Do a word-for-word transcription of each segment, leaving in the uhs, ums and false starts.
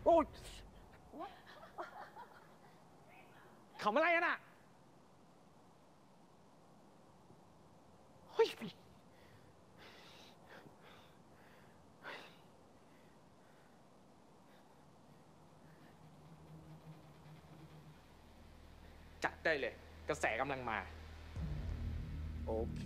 โอ้ยขำอะไรกันอ่ะเฮ้ยจัดได้เลยกระแสกำลังมาโอเค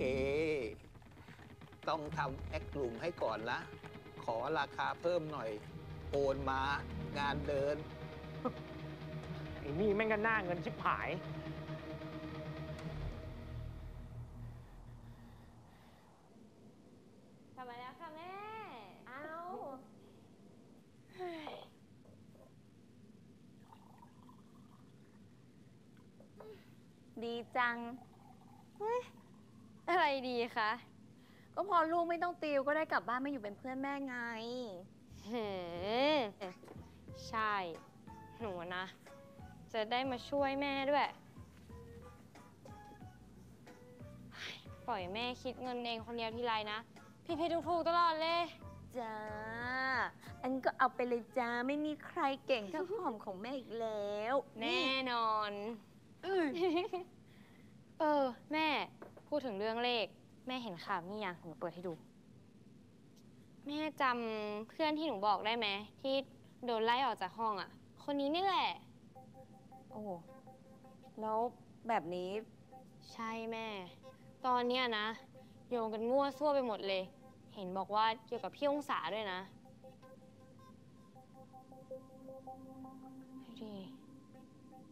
ต้องทำแอคลุมให้ก่อนนะ ขอราคาเพิ่มหน่อย โอนมางานเดินไอ้นี่แม่งก็หน้าเงินชิบหายกลับมาแล้วค่ะแม่ เอาดีจังเฮ้ยอะไรดีคะก็พอลูกไม่ต้องติวก็ได้กลับบ้านมาอยู่เป็นเพื่อนแม่ไงหืมใช่ หนูนะ จะได้มาช่วยแม่ด้วย ปล่อยแม่คิดเงินเองคนเดียวทีไรนะ พี่เพชรถูกๆตลอดเลยจ้า อันก็เอาไปเลยจ้า ไม่มีใครเก่งเท่าหอมของแม่อีกแล้วแน่นอน เออ แม่พูดถึงเรื่องเลข แม่เห็นข่าวนี่ยังหนูเปิดให้ดู แม่จำเพื่อนที่หนูบอกได้ไหมที่โดนไล่ออกจากห้องอ่ะ คนนี้นี่แหละโอ้แล้วแบบนี้ใช่แม่ ตอนเนี้ยนะ โยงกันมั่วซั่วไปหมดเลย เห็นบอกว่าเกี่ยวกับพี่องศาด้วยนะ